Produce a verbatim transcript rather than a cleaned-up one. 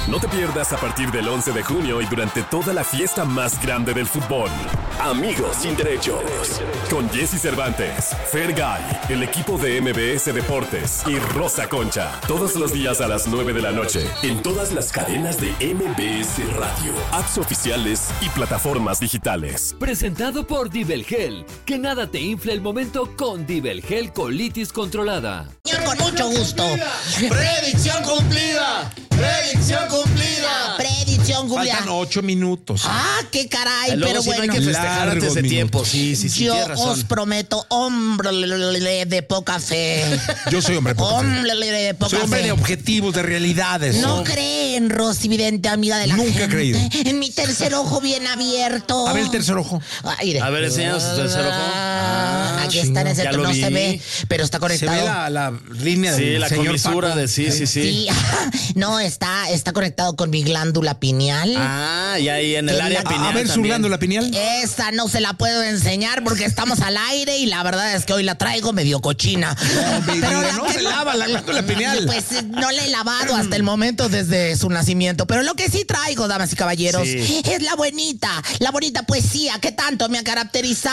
No te pierdas a partir del once de junio y durante toda la fiesta más grande del fútbol. Amigos sin derechos. Con Jesse Cervantes, Fergay, el equipo de M B S Deportes y Rosa Concha. Todos los días a las nueve de la noche. En todas las cadenas de M B S Radio, apps oficiales y plataformas digitales. Presentado por Dibelgel. Que nada te infle el momento con Dibelgel Colitis Controlada. Con mucho gusto. Predicción cumplida. Predicción cumplida. Predicción cumplida. Faltan ocho minutos. Ah, qué caray, Luego pero sí bueno. no hay que festejar Largos antes de minutos. tiempo. Sí, sí, sí, Yo tienes razón. os prometo, hombre de poca fe. Yo soy hombre de poca fe. Hombre de poca Soy hombre fe. de objetivos, de realidades. No ¿no? creen, Rosy Vidente, amiga de la Nunca he gente. creído. En mi tercer ojo bien abierto. A ver el tercer ojo. Ay, A ver, enséñanos tu tercer ojo. Ah, aquí chinga. está en ese Ya que lo no vi. se ve, pero está Se conectado. ve la, la línea Sí, del la señor comisura Paco. de sí, sí, sí. Sí, no, está, está conectado con mi glándula pineal. Ah, y ahí en el Que área la- pineal A ver, su también. glándula pineal. Esa no se la puedo enseñar porque estamos al aire y la verdad es que hoy la traigo medio cochina. Pero la no que se lava la glándula pineal. Pues eh, no la he lavado hasta el momento desde su nacimiento. Pero lo que sí traigo, damas y caballeros, Sí. es la bonita, la bonita poesía que tanto me ha caracterizado.